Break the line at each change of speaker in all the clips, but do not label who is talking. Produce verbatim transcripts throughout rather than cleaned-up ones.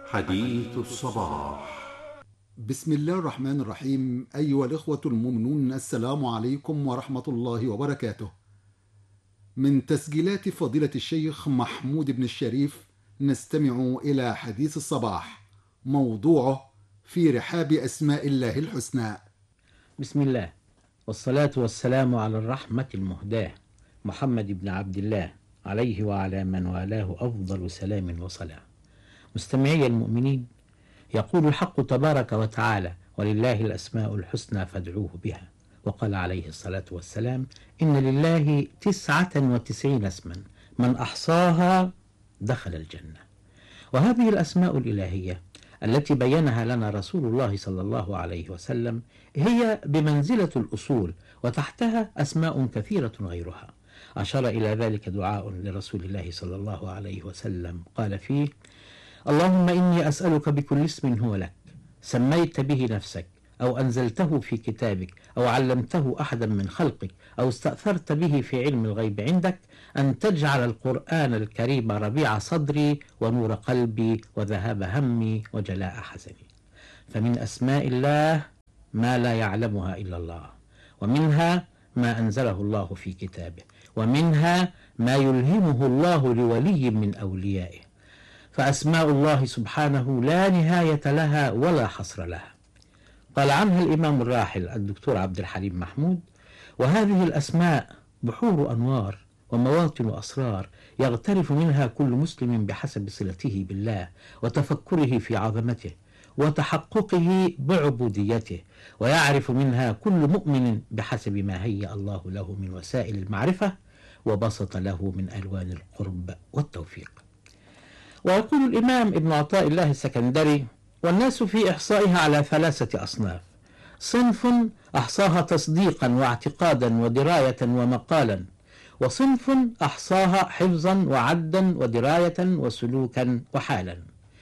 حديث الصباح.
بسم الله الرحمن الرحيم. أيها الإخوة المؤمنون، السلام عليكم ورحمة الله وبركاته. من تسجيلات فضيلة الشيخ محمود بن الشريف نستمع إلى حديث الصباح، موضوعه في رحاب أسماء الله الحسنى.
بسم الله والصلاة والسلام على الرحمة المهداة محمد بن عبد الله عليه وعلى من والاه أفضل سلام وصلاة. مستمعي المؤمنين، يقول الحق تبارك وتعالى: ولله الأسماء الحسنى فادعوه بها. وقال عليه الصلاة والسلام: إن لله تسعة وتسعين اسما من أحصاها دخل الجنة. وهذه الأسماء الإلهية التي بينها لنا رسول الله صلى الله عليه وسلم هي بمنزلة الأصول، وتحتها أسماء كثيرة غيرها. أشار إلى ذلك دعاء لرسول الله صلى الله عليه وسلم قال فيه: اللهم إني أسألك بكل اسم هو لك سميت به نفسك أو أنزلته في كتابك أو علمته أحدا من خلقك أو استأثرت به في علم الغيب عندك أن تجعل القرآن الكريم ربيع صدري ونور قلبي وذهاب همي وجلاء حزني. فمن أسماء الله ما لا يعلمها إلا الله، ومنها ما أنزله الله في كتابه، ومنها ما يلهمه الله لولي من أوليائه. فأسماء الله سبحانه لا نهاية لها ولا حصر لها. قال عنها الإمام الراحل الدكتور عبد الحليم محمود: وهذه الأسماء بحور أنوار ومواطن أسرار يغترف منها كل مسلم بحسب صلته بالله وتفكره في عظمته وتحققه بعبوديته، ويعرف منها كل مؤمن بحسب ما هيأ الله له من وسائل المعرفة وبسط له من ألوان القرب والتوفيق. ويقول الإمام ابن عطاء الله السكندري: والناس في إحصائها على ثلاثة أصناف: صنف أحصاها تصديقا واعتقادا ودراية ومقالا، وصنف أحصاها حفظا وعدا ودراية وسلوكا وحالا،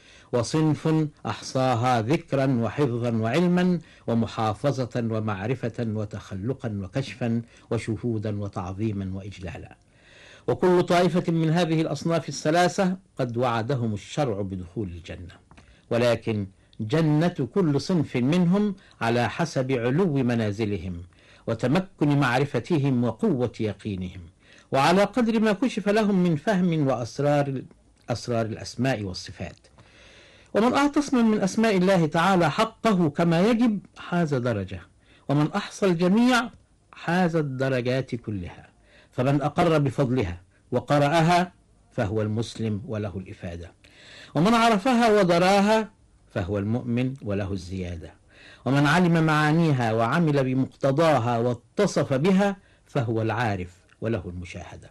وصنف أحصاها ذكرا وحفظا وعلما ومحافظة ومعرفة وتخلقا وكشفا وشهودا وتعظيما وإجلالا. وكل طائفة من هذه الأصناف الثلاثة قد وعدهم الشرع بدخول الجنة، ولكن جنة كل صنف منهم على حسب علو منازلهم وتمكن معرفتهم وقوة يقينهم، وعلى قدر ما كشف لهم من فهم وأسرار أسرار الأسماء والصفات. ومن أعطى اسما من أسماء الله تعالى حقه كما يجب حاز درجة، ومن أحصى الجميع حاز الدرجات كلها. فمن أقر بفضلها وقرأها فهو المسلم وله الإفادة، ومن عرفها ودراها فهو المؤمن وله الزيادة، ومن علم معانيها وعمل بمقتضاها واتصف بها فهو العارف وله المشاهدة.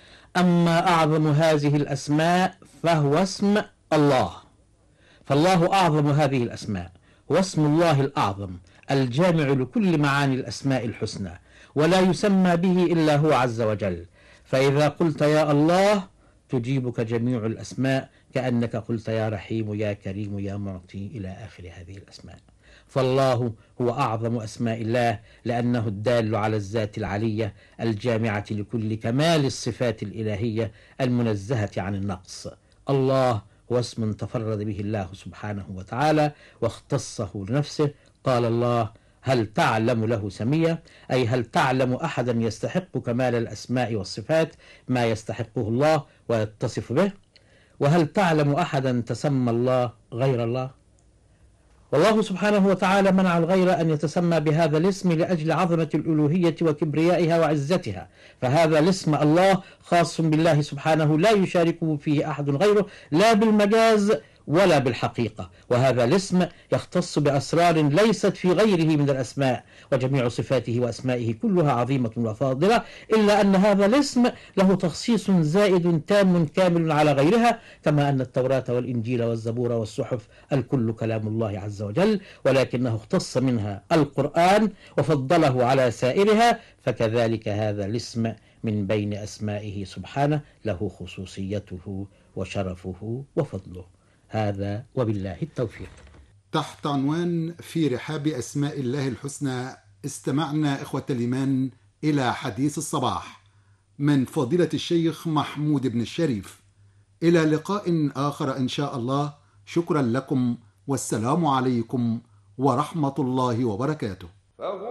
أما أعظم هذه الأسماء فهو اسم الله، فالله أعظم هذه الأسماء، واسم الله الأعظم الجامع لكل معاني الأسماء الحسنى، ولا يسمى به إلا هو عز وجل. فإذا قلت يا الله تجيبك جميع الأسماء كأنك قلت يا رحيم يا كريم يا معطي إلى آخر هذه الأسماء. فالله هو أعظم أسماء الله لأنه الدال على الذات العلية الجامعة لكل كمال الصفات الإلهية المنزهة عن النقص. الله هو اسم تفرد به الله سبحانه وتعالى واختصه لنفسه. قال الله: هل تعلم له سميا؟ أي هل تعلم أحدا يستحق كمال الأسماء والصفات ما يستحقه الله ويتصف به؟ وهل تعلم أحدا تسمى الله غير الله؟ والله سبحانه وتعالى منع الغير أن يتسمى بهذا الاسم لأجل عظمة الألوهية وكبريائها وعزتها، فهذا الاسم الله خاص بالله سبحانه لا يشاركه فيه أحد غيره، لا بالمجاز ولا بالحقيقة. وهذا الاسم يختص بأسرار ليست في غيره من الأسماء، وجميع صفاته وأسمائه كلها عظيمة وفاضلة، إلا أن هذا الاسم له تخصيص زائد تام كامل على غيرها، كما أن التوراة والإنجيل والزبور والصحف الكل كلام الله عز وجل، ولكنه اختص منها القرآن وفضله على سائرها، فكذلك هذا الاسم من بين أسمائه سبحانه له خصوصيته وشرفه وفضله. هذا وبالله التوفيق.
تحت عنوان في رحاب أسماء الله الحسنى استمعنا إخوة الإيمان إلى حديث الصباح من فضيلة الشيخ محمود بن الشريف. إلى لقاء آخر إن شاء الله. شكرا لكم، والسلام عليكم ورحمة الله وبركاته.
فهو